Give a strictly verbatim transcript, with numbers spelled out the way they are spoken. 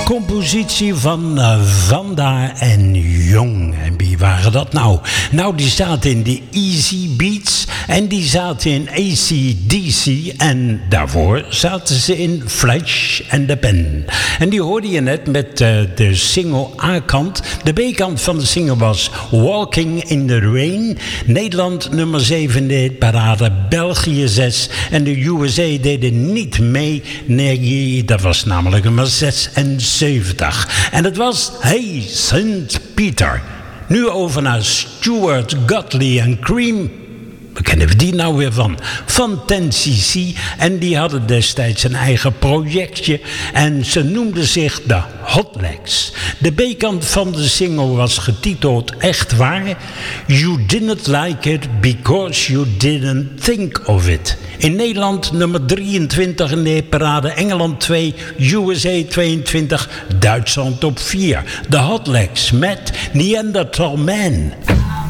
compositie van uh, Vanda en Jong. En wie waren dat nou? Nou, die zaten in de Easy Beats en die zaten in A C D C en daarvoor zaten ze in Flash and the Pen. En die hoorde je net met uh, de single A-kant. De B-kant van de single was Walking in the Rain. Nederland nummer zeven in de parade, België zes en de U S A deden niet mee. Nee, dat was namelijk nummer zesenzeventig. En het was Hey Saint Peter. Nu over naar Stuart Godley en Cream. Waar kennen we die nou weer van? Van ten C C. En die hadden destijds een eigen projectje. En ze noemden zich de Hot Legs. De B-kant van de single was getiteld Echt Waar. You didn't like it because you didn't think of it. In Nederland nummer drieëntwintig in de parade. Engeland twee, U S A tweeëntwintig, Duitsland op vier. De Hot Legs met Neanderthal Man.